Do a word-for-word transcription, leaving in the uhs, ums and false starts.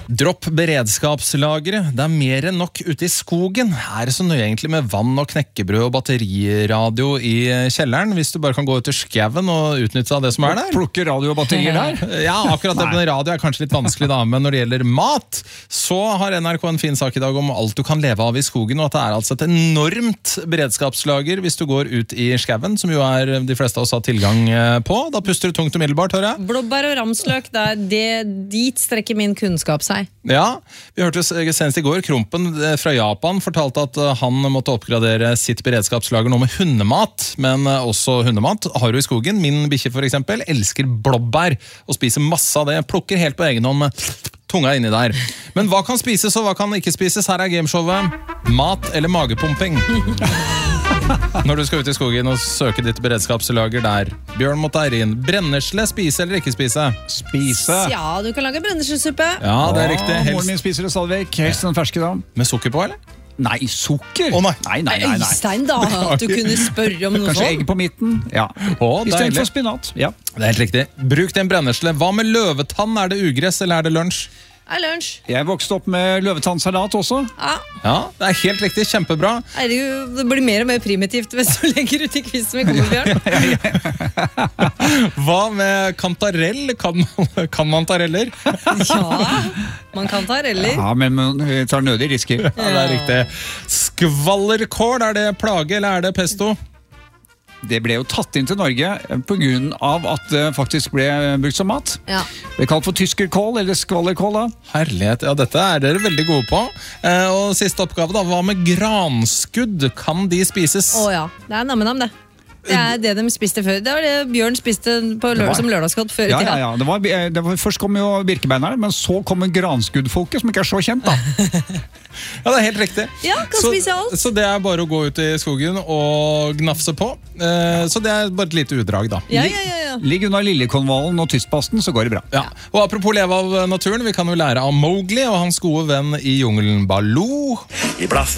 Dropp beredskapslagre. Det er mer enn nok ute i skogen. Er det så nøye egentlig med vann og knekkebrød og batteriradio i kjelleren, hvis du bare kan gå ut i skaven og utnytte av det som er der? Plukke radio og batterier der? Ja, akkurat det med radio er kanskje litt vanskelig da, men når det gjelder mat, så har N R K en fin sak i dag om alt du kan leve av i skogen, og at det er altså et enormt beredskapslager hvis du går ut i skaven, som jo er de fleste av oss har tilgang på. Da puster du tungt og middelbart, hører jeg. Blåbær og ramsløk, der, det, dit strekker min kunnskap seg. Ja, vi hørte senest i går, Krompen fra Japan fortalte at han måtte oppgradere sitt beredskapslager nå med hundemat, men også hundemat har du i skogen. Min bikkje for eksempel elsker blåbær og spiser masse av det, plukker helt på egen hånd med tunga inni der. Men hva kan spises og hva kan ikke spises? Her er gameshowet mat eller magepumping. Når du skal ut i skogen og søke ditt beredskapslager der. Bjørn Motteirin, brennesle, spise eller ikke spise? Spise. Ja, du kan lage brenneslesuppe. Ja, det er riktig. Helst. Moren min spiser det stadig vekk, helst den ferske da. Med sukker på, eller? Nei, sukker? Å nei. Nei, nei, nei, nei. Øystein da, at du kunne spørre om noe Kanskje sånt. egg på midten? Ja. Å, I stedet deilig. for spinat. Ja. Det er helt riktig. Bruk den brennesle. Hva med løvetann? Er det ugress eller er det lunsj? Det er lunsj. Jeg vokste opp med løvetannsalat også. Ja. Ja, det er helt riktig. Kjempebra. Herregud, det blir mer og mer primitivt hvis du legger ut i quizen vi kommer, Bjørn. Hva med kantarell? Kan man, kan man tareller? Ja, man kan ta reller. Ja, men vi tar nødig risker. Ja, det er riktig. Skvallerkål, er det plage eller er det pesto? Det ble jo tatt inn til Norge på grunn av at det faktisk ble brukt som mat. Ja. Det er kalt for tyskerkål, eller skvallerkål da. Herlighet, ja dette er dere veldig gode på. Eh, og siste oppgave da, hva med granskudd? Kan de spises? Å ja, det er namme-nam det. Det er det de spiste før. Det var det Bjørn spiste på lørdag som lørdagsgodt før i Ja, tida. ja, ja. Det var, det var, først kom jo birkebeinerne, men så kommer granskuddfolket, som ikke er så kjent da. Ja, det er helt riktig. Ja, kan så, spise alt. Så det er bare å gå ut i skogen og gnafse på. Eh, så det er bare et lite utdrag da. Ja, ja, ja, ja. Ligg unna lillekonvalen og tystpasten, så går det bra. Ja. Og apropos leve av naturen, vi kan jo lære av Mowgli og hans gode venn i jungelen Baloo. I blaff